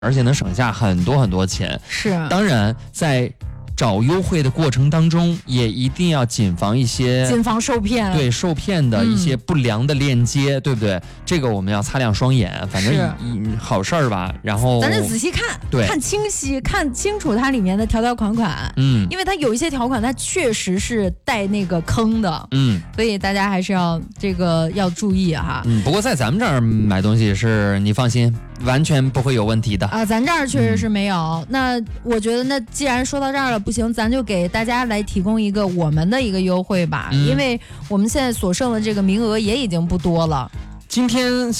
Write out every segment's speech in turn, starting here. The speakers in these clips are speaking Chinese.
而且能省下很多很多钱。 是， 当然在找优惠的过程当中，也一定要谨防受骗， 对受骗的一些不良的链接，对不对？这个我们要擦亮双眼，反正好事儿吧。然后咱就仔细看， 对， 看清楚它里面的条条款款，因为它有一些条款它确实是带那个坑的，所以大家还是要要注意哈。 不过在咱们这儿买东西是你放心，完全不会有问题的啊，咱这儿确实是没有。那我觉得，那既然说到这儿了，不行，咱就给大家来提供一个我们的一个优惠吧，因为我们现在所剩的这个名额也已经不多了。 今天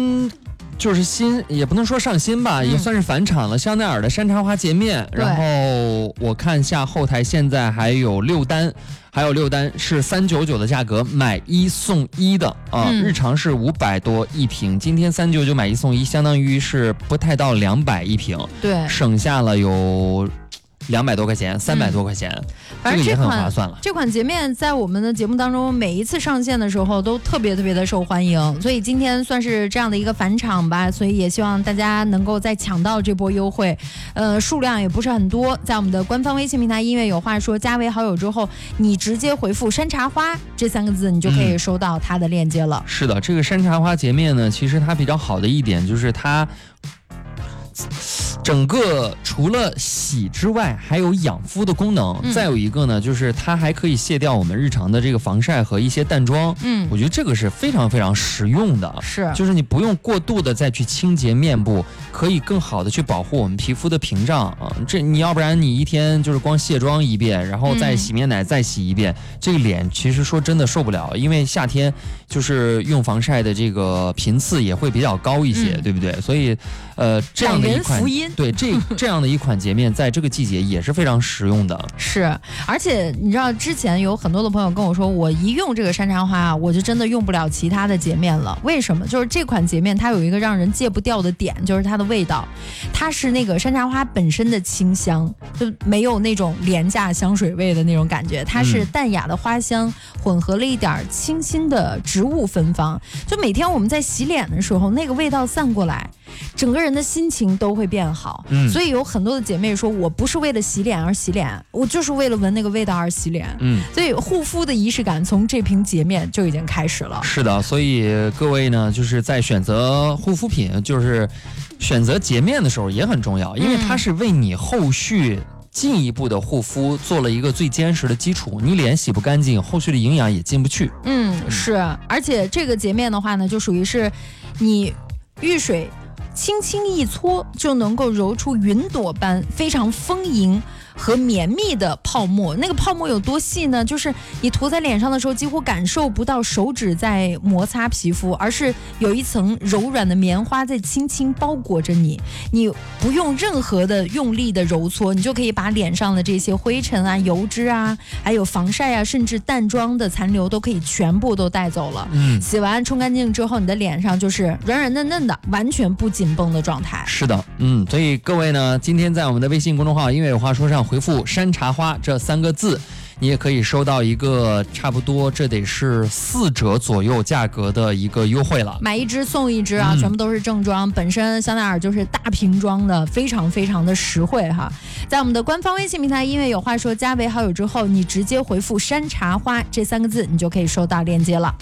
也不能说上新吧，也算是返场了。香奈儿的山茶花洁面，然后我看下后台现在还有6单是399的价格，买1送1的啊，日常是500多一瓶，今天399买1送1，相当于是不太到200一瓶， 对， 省下了有200多块钱，300多块钱，这个也很划算了。 这款洁面在我们的节目当中每一次上线的时候都特别的受欢迎，所以今天算是这样的一个返场吧，所以也希望大家能够再抢到这波优惠，数量也不是很多，在我们的官方微信平台音乐有话说加为好友之后，你直接回复山茶花这3个字，你就可以收到它的链接了。 是的，这个山茶花洁面呢，其实它比较好的一点就是它整个除了洗之外还有养肤的功能，再有一个呢就是它还可以卸掉我们日常的这个防晒和一些淡妆，我觉得这个是非常非常实用的， 是， 就是你不用过度的再去清洁面部，可以更好的去保护我们皮肤的屏障啊。这你要不然你一天就是光卸妆一遍，然后再洗面奶再洗一遍，这个脸其实说真的受不了，因为夏天就是用防晒的这个频次也会比较高一些，对不对？所以这样的一款对这样的一款洁面在这个季节也是非常实用的。 是，而且你知道之前有很多的朋友跟我说，我一用这个山茶花我就真的用不了其他的洁面了。为什么？就是这款洁面它有一个让人戒不掉的点，就是它的味道，它是那个山茶花本身的清香，就没有那种廉价香水味的那种感觉，它是淡雅的花香混合了一点清新的植物芬芳，就每天我们在洗脸的时候那个味道散过来，整个人的心情都会变好。所以有很多的姐妹说，我不是为了洗脸而洗脸，我就是为了闻那个味道而洗脸。所以护肤的仪式感从这瓶洁面就已经开始了。 是的，所以各位呢，就是在选择护肤品，就是选择洁面的时候也很重要，因为它是为你后续进一步的护肤做了一个最坚实的基础，你脸洗不干净，后续的营养也进不去。 是，而且这个洁面的话呢，就属于是你遇水轻轻一搓就能够揉出云朵般非常丰盈和绵密的泡沫。那个泡沫有多细呢？就是你涂在脸上的时候几乎感受不到手指在摩擦皮肤，而是有一层柔软的棉花在轻轻包裹着你，你不用任何的用力的揉搓，你就可以把脸上的这些灰尘啊、油脂啊，还有防晒啊，甚至淡妆的残留都可以全部都带走了。洗完冲干净之后，你的脸上就是软软嫩嫩的，完全不紧绷的状态。 是的，所以各位呢，今天在我们的微信公众号音乐有话说上回复山茶花这3个字，你也可以收到一个差不多这得是4折左右价格的一个优惠了， 买1支送1支啊，全部都是正装，本身香奈儿就是大瓶装的，非常非常的实惠哈。在我们的官方微信平台音乐有话说加为好友之后，你直接回复山茶花这3个字，你就可以收到链接了。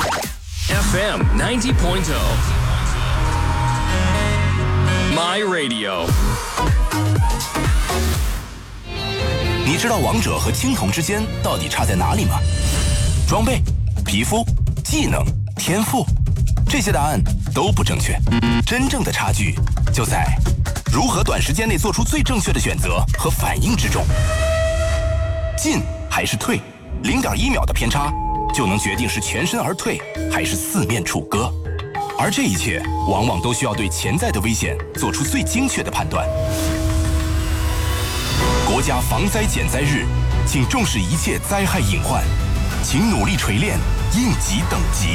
FM 90.0 My Radio。 你知道王者和青铜之间到底差在哪里吗？装备、皮肤、技能、天赋，这些答案都不正确。真正的差距就在如何短时间内做出最正确的选择和反应之中。进还是退，0.1秒的偏差就能决定是全身而退还是四面楚歌。而这一切往往都需要对潜在的危险做出最精确的判断。国家防灾减灾日，请重视一切灾害隐患，请努力锤炼应急等级。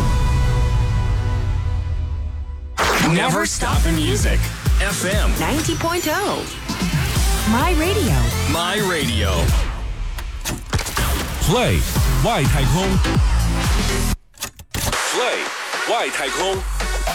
Never stop the music. FM 90.0 My Radio. My Radio. Play 外太空。Play 外太空。